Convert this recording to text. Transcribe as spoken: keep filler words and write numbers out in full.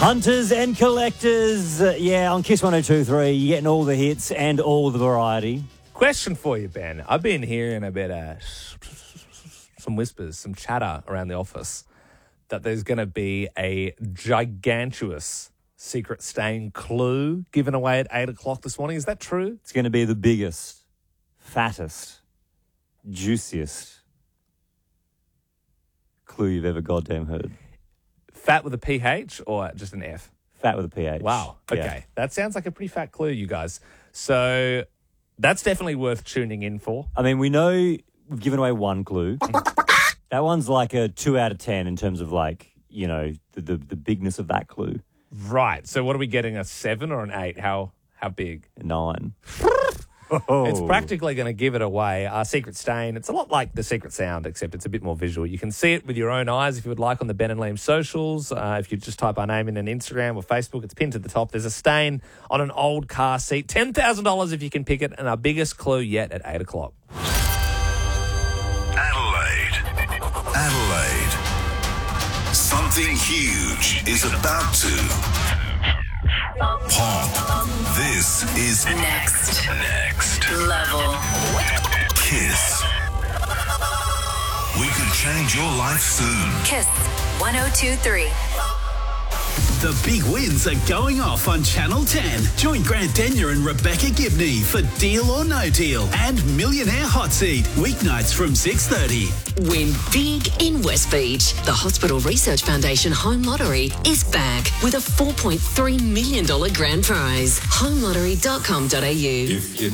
Hunters and collectors, uh, yeah, on Kiss one oh two point three, you're getting all the hits and all the variety. Question for you, Ben. I've been hearing a bit of some whispers, some chatter around the office that there's going to be a gigantuous secret stain clue given away at eight o'clock this morning. Is that true? It's going to be the biggest, fattest, juiciest clue you've ever goddamn heard. Fat with a P H or just an F? Fat with a P H. Wow. Okay. Yeah. That sounds like a pretty fat clue, you guys. So that's definitely worth tuning in for. I mean, we know we've given away one clue. That one's like a two out of ten in terms of like, you know, the, the, the bigness of that clue. Right. So what are we getting, a seven or an eight? How how big? A nine. Oh. It's practically going to give it away. Our secret stain, it's a lot like the secret sound, except it's a bit more visual. You can see it with your own eyes if you would like on the Ben and Liam socials. Uh, if you just type our name in on Instagram or Facebook, it's pinned to the top. There's a stain on an old car seat. ten thousand dollars if you can pick it, and our biggest clue yet at eight o'clock. Adelaide. Adelaide. Something huge is about to pop. This is Next. Next Level. Kiss. We could change your life soon. Kiss one oh two point three. The big wins are going off on Channel ten. Join Grant Denyer and Rebecca Gibney for Deal or No Deal and Millionaire Hot Seat, weeknights from six thirty. Win big in West Beach. The Hospital Research Foundation Home Lottery is back with a four point three million dollars grand prize. home lottery dot com dot a u. If you